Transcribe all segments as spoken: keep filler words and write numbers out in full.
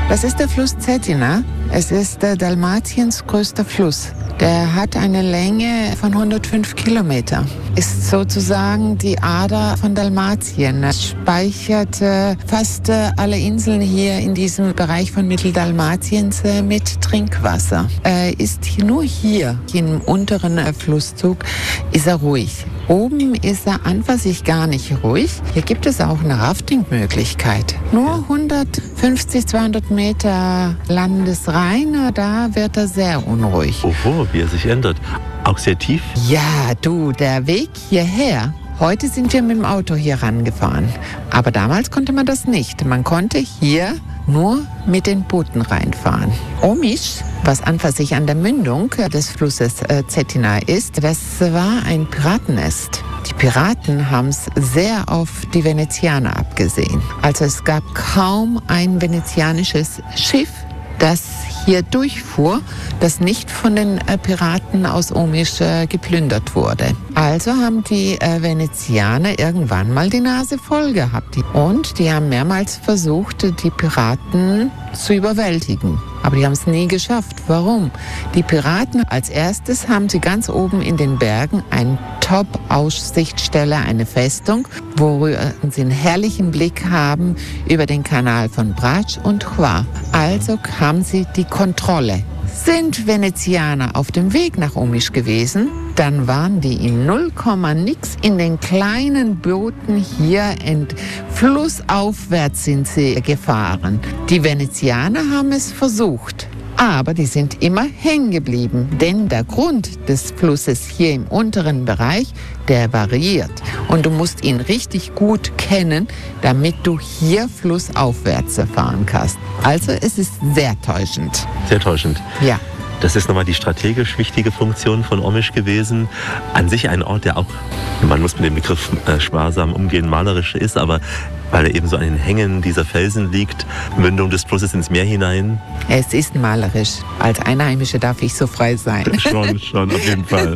Das ist der Fluss Cetina. Es ist äh, Dalmatiens größter Fluss. Der hat eine Länge von hundertfünf Kilometer. Ist sozusagen die Ader von Dalmatien. Es speichert äh, fast äh, alle Inseln hier in diesem Bereich von Mitteldalmatiens äh, mit Trinkwasser. Äh, ist nur hier, im unteren äh, Flusszug, ist er ruhig. Oben ist er an für sich gar nicht ruhig. Hier gibt es auch eine Rafting-Möglichkeit. Nur hundertfünfzig, zweihundert Meter Landesrhein, da wird er sehr unruhig. Oho, wie er sich ändert. Auch sehr tief? Ja, du, der Weg hierher. Heute sind wir mit dem Auto hier rangefahren. Aber damals konnte man das nicht. Man konnte hier nur mit den Booten reinfahren. Omisch, was an für sich an der Mündung des Flusses äh, Cetina ist, das war ein Piratennest. Die Piraten haben es sehr auf die Venezianer abgesehen. Also es gab kaum ein venezianisches Schiff, das hier durchfuhr, das nicht von den äh, Piraten aus Omisch äh, geplündert wurde. Also haben die äh, Venezianer irgendwann mal die Nase voll gehabt. Und die haben mehrmals versucht, die Piraten zu überwältigen. Aber die haben es nie geschafft. Warum? Die Piraten als erstes haben sie ganz oben in den Bergen eine Top-Aussichtsstelle, eine Festung, worüber sie einen herrlichen Blick haben über den Kanal von Brač und Hvar. Also haben sie die Kontrolle. Sind Venezianer auf dem Weg nach Omisch gewesen, dann waren die in null Komma nix in den kleinen Booten hier ent flussaufwärts sind sie gefahren. Die Venezianer haben es versucht, aber die sind immer hängen geblieben, denn der Grund des Flusses hier im unteren Bereich, der variiert. Und du musst ihn richtig gut kennen, damit du hier flussaufwärts fahren kannst. Also es ist sehr täuschend. Sehr täuschend. Ja. Das ist nochmal die strategisch wichtige Funktion von Omisch gewesen. An sich ein Ort, der auch, man muss mit dem Begriff äh, sparsam umgehen, malerisch ist, aber weil er eben so an den Hängen dieser Felsen liegt, Mündung des Flusses ins Meer hinein. Es ist malerisch. Als Einheimische darf ich so frei sein. Schon, schon, auf jeden Fall.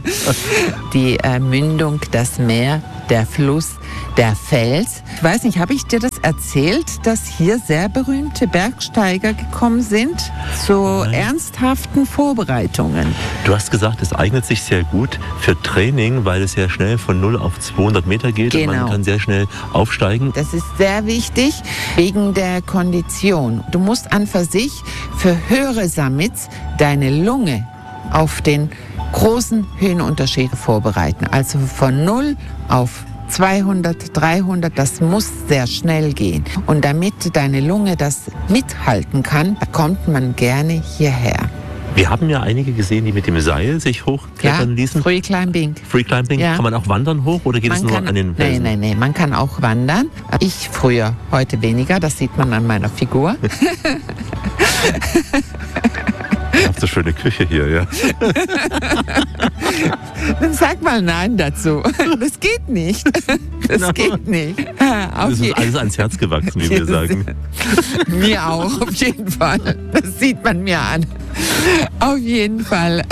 Die äh, Mündung, das Meer, der Fluss, der Fels. Ich weiß nicht, habe ich dir das erzählt, dass hier sehr berühmte Bergsteiger gekommen sind zu Nein. ernsthaften Vorbereitungen? Du hast gesagt, es eignet sich sehr gut für Training, weil es ja schnell von null auf zweihundert Meter geht Genau. und man kann sehr schnell aufsteigen. Das ist sehr wichtig wegen der Kondition. Du musst an für sich für höhere Summits deine Lunge auf den großen Höhenunterschied vorbereiten. Also von null auf zweihundert, dreihundert, das muss sehr schnell gehen. Und damit deine Lunge das mithalten kann, kommt man gerne hierher. Wir haben ja einige gesehen, die mit dem Seil sich hochklettern Ja, ließen. Free Climbing. Free Climbing, Ja. kann man auch wandern hoch oder geht Man es nur kann, an den Felsen? Nein, nein, nein, man kann auch wandern. Ich früher, heute weniger, das sieht man an meiner Figur. Ihr habt so schöne Küche hier, ja. Dann sag mal Nein dazu. Das geht nicht. Das No. geht nicht. Auf Das ist je- alles ans Herz gewachsen, wie wir sagen. Mir auch, auf jeden Fall. Das sieht man mir an. Auf jeden Fall.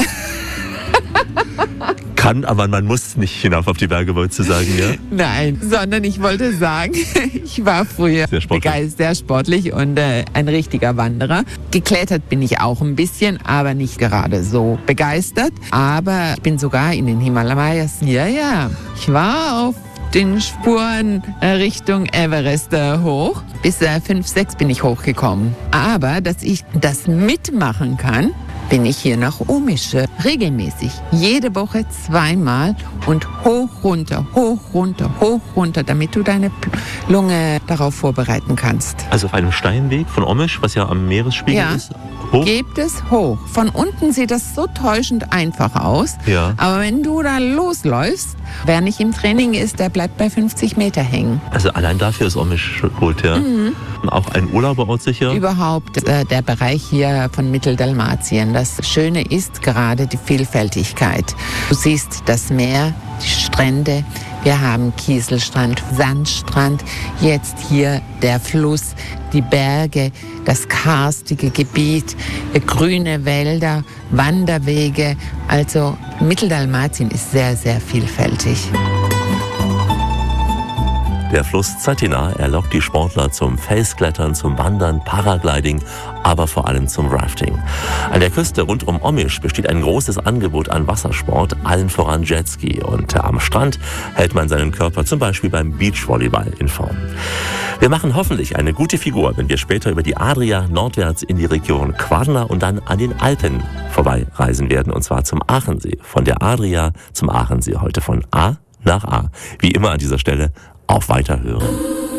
Kann, aber man muss nicht hinauf auf die Berge, wolltest du sagen, ja? Nein, sondern ich wollte sagen, ich war früher Sehr sportlich. begeistert, sehr sportlich und äh, ein richtiger Wanderer. Geklettert bin ich auch ein bisschen, aber nicht gerade so begeistert. Aber ich bin sogar in den Himalayas. Ja, ja, ich war auf den Spuren äh, Richtung Everest äh, hoch. Bis äh, fünf, sechs bin ich hochgekommen. Aber dass ich das mitmachen kann, bin ich hier nach Omisch regelmäßig. Jede Woche zweimal und hoch, runter, hoch, runter, hoch, runter, damit du deine P- Lunge darauf vorbereiten kannst. Also auf einem Steinweg von Omisch, was ja am Meeresspiegel Ja. ist, hoch. Gebt es hoch. Von unten sieht das so täuschend einfach aus. Ja. Aber wenn du da losläufst, wer nicht im Training ist, der bleibt bei fünfzig Meter hängen. Also allein dafür ist Omisch gut, ja. Mhm. Auch ein Urlauberort sicher. Überhaupt äh, der Bereich hier von Mitteldalmatien. Das Schöne ist gerade die Vielfältigkeit. Du siehst das Meer, die Strände. Wir haben Kieselstrand, Sandstrand, jetzt hier der Fluss, die Berge, das karstige Gebiet, äh, grüne Wälder, Wanderwege. Also Mitteldalmatien ist sehr, sehr vielfältig. Der Fluss Cetina, er lockt die Sportler zum Felsklettern, zum Wandern, Paragliding, aber vor allem zum Rafting. An der Küste rund um Omiš besteht ein großes Angebot an Wassersport, allen voran Jetski. Und am Strand hält man seinen Körper zum Beispiel beim Beachvolleyball in Form. Wir machen hoffentlich eine gute Figur, wenn wir später über die Adria nordwärts in die Region Kvarna und dann an den Alpen vorbeireisen werden, und zwar zum Aachensee. Von der Adria zum Aachensee, heute von A nach A. Wie immer an dieser Stelle auf Weiterhören.